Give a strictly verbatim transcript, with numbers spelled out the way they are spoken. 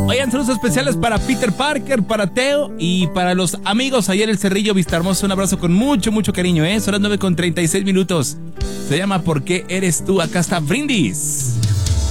Oigan, saludos especiales para Peter Parker, para Teo y para los amigos allá en el Cerrillo Vistahermoso. Un abrazo con mucho, mucho cariño, ¿eh? Son las nueve con treinta y seis minutos. Se llama ¿Por qué eres tú? Acá está Brindis.